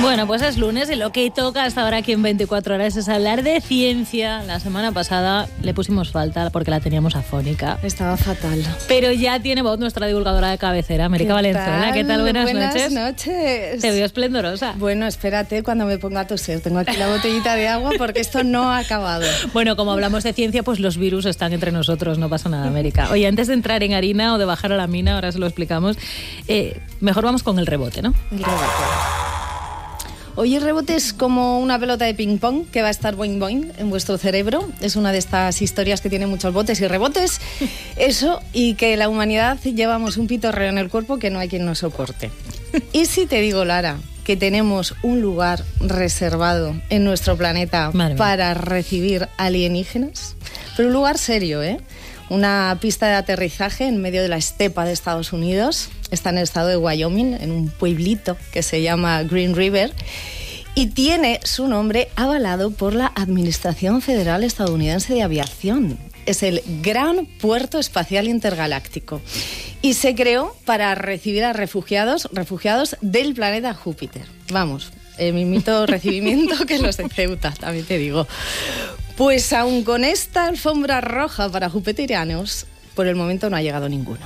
Bueno, pues es lunes y lo que toca hasta ahora aquí en 24 horas es hablar de ciencia. La semana pasada le pusimos falta porque la teníamos afónica. Estaba fatal. Pero ya tiene voz nuestra divulgadora de cabecera, América Valenzuela. ¿Qué tal? Buenas noches. Buenas noches. Te veo esplendorosa. Bueno, espérate cuando me ponga a toser. Tengo aquí la botellita de agua porque esto no ha acabado. Bueno, como hablamos de ciencia, pues los virus están entre nosotros, no pasa nada, América. Oye, antes de entrar en harina o de bajar a la mina, ahora se lo explicamos, mejor vamos con el rebote, ¿no? El rebote. Hoy el rebote es como una pelota de ping-pong que va a estar boing boing en vuestro cerebro. Es una de estas historias que tiene muchos botes y rebotes. Eso, y que la humanidad llevamos un pitorreo en el cuerpo que no hay quien nos soporte. Y si te digo, Lara, que tenemos un lugar reservado en nuestro planeta para recibir alienígenas, pero un lugar serio, ¿eh? Una pista de aterrizaje en medio de la estepa de Estados Unidos. Está en el estado de Wyoming, en un pueblito que se llama Green River, y tiene su nombre avalado por la Administración Federal Estadounidense de Aviación. Es el Gran Puerto Espacial Intergaláctico y se creó para recibir a refugiados del planeta Júpiter. Vamos, el mismito recibimiento que los de Ceuta, también te digo. Pues aún con esta alfombra roja para jupiterianos, por el momento no ha llegado ninguno.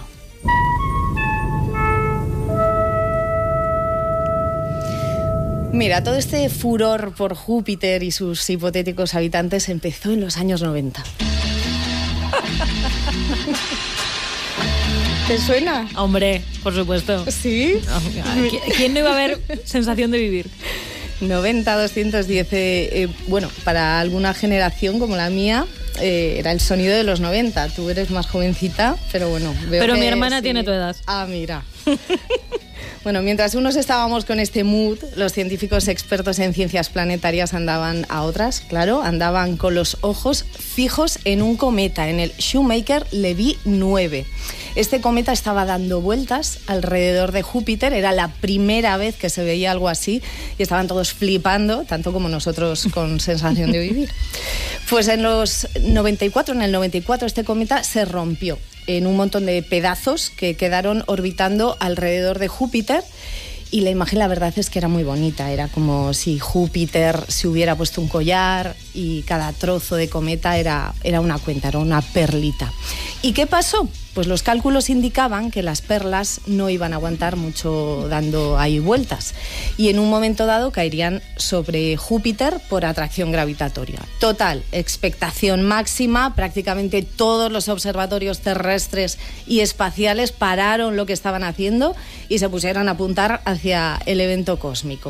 Mira, todo este furor por Júpiter y sus hipotéticos habitantes empezó en los años 90. ¿Te suena? Hombre, por supuesto. ¿Sí? ¿Quién no iba a ver sensación de vivir? 90, 210, bueno, para alguna generación como la mía, era el sonido de los 90. Tú eres más jovencita, pero bueno. Pero mi hermana tiene tu edad. Ah, mira. Bueno, mientras unos estábamos con este mood, los científicos expertos en ciencias planetarias andaban a otras, claro, andaban con los ojos fijos en un cometa, en el Shoemaker-Levy 9. Este cometa estaba dando vueltas alrededor de Júpiter, era la primera vez que se veía algo así y estaban todos flipando, tanto como nosotros con sensación de vivir. Pues en el 94 este cometa se rompió en un montón de pedazos que quedaron orbitando alrededor de Júpiter, y la imagen, la verdad es que era muy bonita. Era como si Júpiter se hubiera puesto un collar y cada trozo de cometa era una cuenta, era una perlita. ¿Y qué pasó? Pues los cálculos indicaban que las perlas no iban a aguantar mucho dando ahí vueltas y en un momento dado caerían sobre Júpiter por atracción gravitatoria. Total, expectación máxima, prácticamente todos los observatorios terrestres y espaciales pararon lo que estaban haciendo y se pusieron a apuntar hacia el evento cósmico.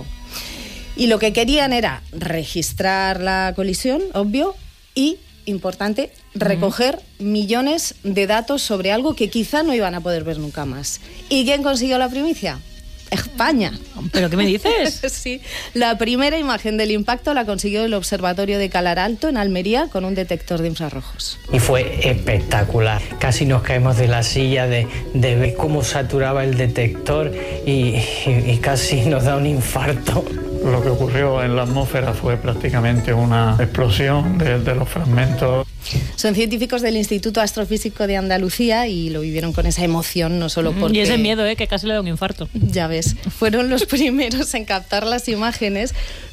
Y lo que querían era registrar la colisión, obvio, y importante, recoger millones de datos sobre algo que quizá no iban a poder ver nunca más. ¿Y quién consiguió la primicia? España. ¿Pero qué me dices? Sí, la primera imagen del impacto la consiguió el Observatorio de Calar Alto en Almería con un detector de infrarrojos. Y fue espectacular. Casi nos caemos de la silla de ver cómo saturaba el detector y casi nos da un infarto. Lo que ocurrió en la atmósfera fue prácticamente una explosión de los fragmentos. Son científicos del Instituto Astrofísico de Andalucía y lo vivieron con esa emoción, no solo porque... Y ese miedo, que casi le da un infarto. Ya ves, fueron los primeros en captar las imágenes,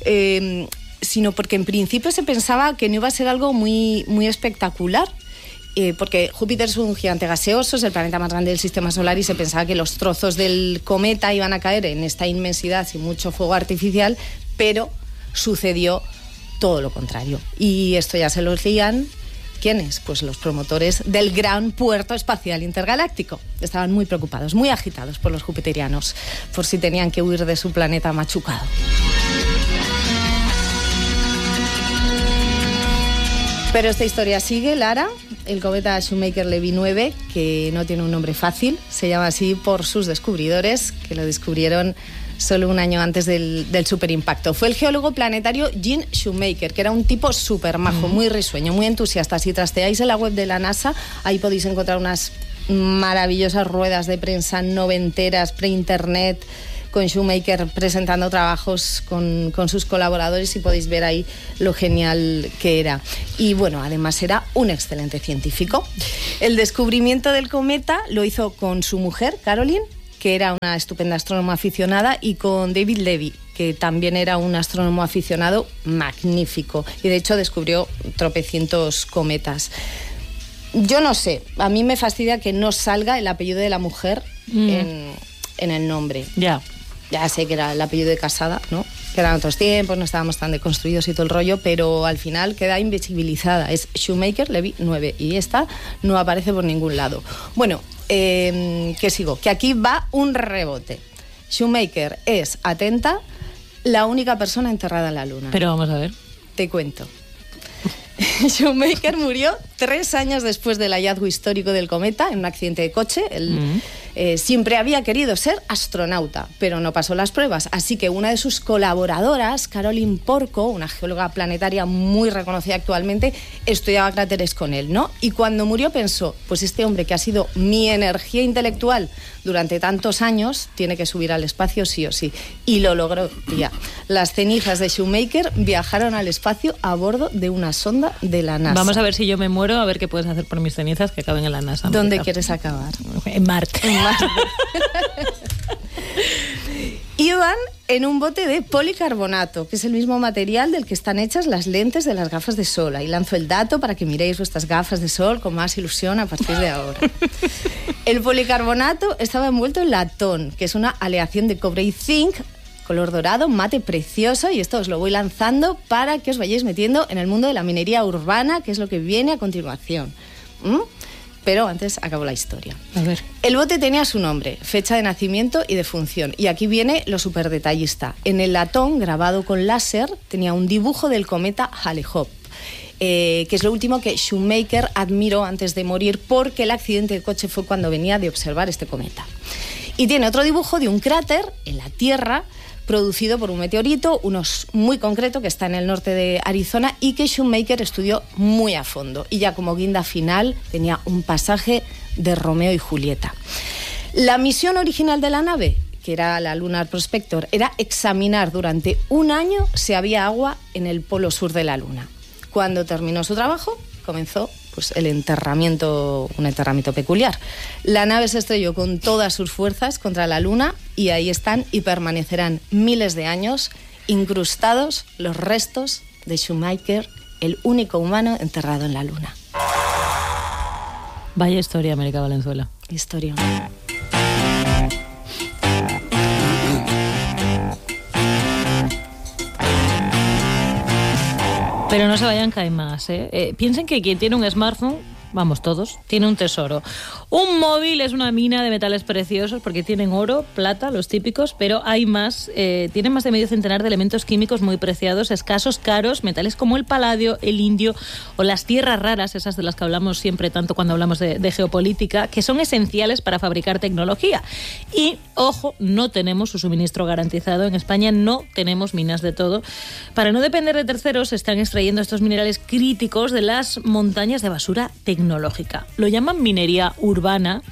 sino porque en principio se pensaba que no iba a ser algo muy, muy espectacular. Porque Júpiter es un gigante gaseoso, es el planeta más grande del sistema solar y se pensaba que los trozos del cometa iban a caer en esta inmensidad sin mucho fuego artificial, pero sucedió todo lo contrario. Y esto ya se lo lían, ¿quiénes? Pues los promotores del Gran Puerto Espacial Intergaláctico. Estaban muy preocupados, muy agitados por los jupiterianos, por si tenían que huir de su planeta machucado. Pero esta historia sigue, Lara. El cometa Shoemaker-Levy 9, que no tiene un nombre fácil, se llama así por sus descubridores, que lo descubrieron solo un año antes del superimpacto. Fue el geólogo planetario Gene Shoemaker, que era un tipo súper majo, muy risueño, muy entusiasta. Si trasteáis en la web de la NASA, ahí podéis encontrar unas maravillosas ruedas de prensa noventeras, pre-internet, con Shoemaker presentando trabajos con sus colaboradores y podéis ver ahí lo genial que era. Y bueno, además era un excelente científico. El descubrimiento del cometa lo hizo con su mujer, Caroline, que era una estupenda astrónoma aficionada, y con David Levy, que también era un astrónomo aficionado magnífico, y de hecho descubrió tropecientos cometas. Yo no sé, a mí me fastidia que no salga el apellido de la mujer en el nombre. Ya sé que era el apellido de casada, ¿no? Que eran otros tiempos, no estábamos tan deconstruidos y todo el rollo, pero al final queda invisibilizada. Es Shoemaker Levy 9 y esta no aparece por ningún lado. Bueno, que sigo, que aquí va un rebote. Shoemaker es, atenta, la única persona enterrada en la Luna. Pero vamos a ver. Te cuento. Shoemaker murió 3 años después del hallazgo histórico del cometa en un accidente de coche. Siempre había querido ser astronauta, pero no pasó las pruebas. Así que una de sus colaboradoras, Caroline Porco, una geóloga planetaria muy reconocida actualmente, estudiaba cráteres con él, ¿no? Y cuando murió pensó, pues este hombre que ha sido mi energía intelectual durante tantos años tiene que subir al espacio sí o sí. Y lo logró, tía. Las cenizas de Shoemaker viajaron al espacio a bordo de una sonda de la NASA. Vamos a ver si yo me muero, a ver qué puedes hacer por mis cenizas que acaben en la NASA. ¿Dónde quieres acabar? En Marte. Iban en un bote de policarbonato, que es el mismo material del que están hechas las lentes de las gafas de sol. Ahí lanzo el dato para que miréis vuestras gafas de sol con más ilusión a partir de ahora. El policarbonato estaba envuelto en latón, que es una aleación de cobre y zinc, color dorado, mate precioso, y esto os lo voy lanzando para que os vayáis metiendo en el mundo de la minería urbana, que es lo que viene a continuación. Pero antes acabo la historia. A ver. El bote tenía su nombre, fecha de nacimiento y defunción. Y aquí viene lo superdetallista. En el latón, grabado con láser, tenía un dibujo del cometa Hale-Bopp, que es lo último que Shoemaker admiró antes de morir, porque el accidente de coche fue cuando venía de observar este cometa. Y tiene otro dibujo de un cráter en la Tierra, producido por un meteorito, uno muy concreto que está en el norte de Arizona y que Shoemaker estudió muy a fondo. Y ya como guinda final tenía un pasaje de Romeo y Julieta. La misión original de la nave, que era la Lunar Prospector, era examinar durante 1 año si había agua en el polo sur de la Luna. Cuando terminó su trabajo, comenzó pues un enterramiento peculiar. La nave se estrelló con todas sus fuerzas contra la Luna y ahí están y permanecerán miles de años incrustados los restos de Shoemaker, el único humano enterrado en la Luna. Vaya historia, América Valenzuela. Historia. Pero no se vayan, que hay más, ¿eh? Piensen que quien tiene un smartphone, vamos todos, tiene un tesoro. Un móvil es una mina de metales preciosos porque tienen oro, plata, los típicos, pero hay más, tienen más de medio centenar de elementos químicos muy preciados, escasos, caros, metales como el paladio, el indio o las tierras raras, esas de las que hablamos siempre tanto cuando hablamos de geopolítica, que son esenciales para fabricar tecnología. Y, ojo, no tenemos su suministro garantizado. En España no tenemos minas de todo. Para no depender de terceros, se están extrayendo estos minerales críticos de las montañas de basura tecnológica. Lo llaman minería urbana.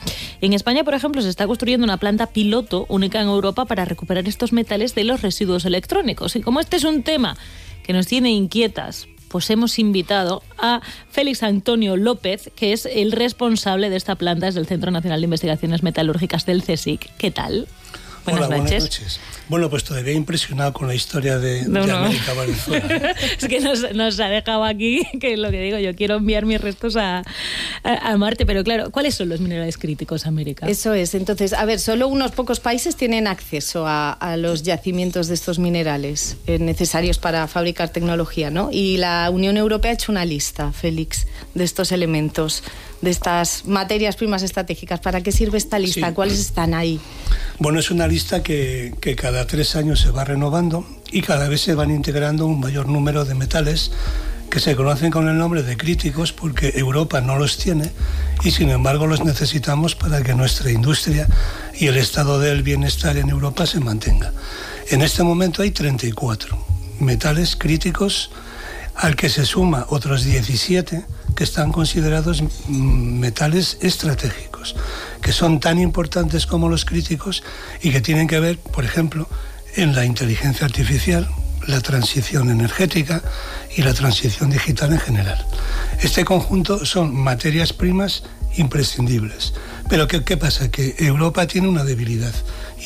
En España, por ejemplo, se está construyendo una planta piloto única en Europa para recuperar estos metales de los residuos electrónicos. Y como este es un tema que nos tiene inquietas, pues hemos invitado a Félix Antonio López, que es el responsable de esta planta desde el Centro Nacional de Investigaciones Metalúrgicas del CSIC. ¿Qué tal? Buenas noches. Bueno, pues todavía impresionado con la historia de América Valenzuela. Es que nos ha dejado aquí, que es lo que digo, yo quiero enviar mis restos a Marte, pero claro, ¿cuáles son los minerales críticos, América? Eso es, entonces, a ver, solo unos pocos países tienen acceso a los yacimientos de estos minerales necesarios para fabricar tecnología, ¿no? Y la Unión Europea ha hecho una lista, Félix, de estos elementos, de estas materias primas estratégicas. ¿Para qué sirve esta lista? Sí. ¿Cuáles están ahí? Bueno, es una lista que cada 3 años se va renovando y cada vez se van integrando un mayor número de metales que se conocen con el nombre de críticos porque Europa no los tiene y sin embargo los necesitamos para que nuestra industria y el estado del bienestar en Europa se mantenga. En este momento hay 34 metales críticos al que se suma otros 17 que están considerados metales estratégicos, que son tan importantes como los críticos y que tienen que ver, por ejemplo, en la inteligencia artificial, la transición energética y la transición digital en general. Este conjunto son materias primas imprescindibles, Pero ¿qué pasa? Que Europa tiene una debilidad.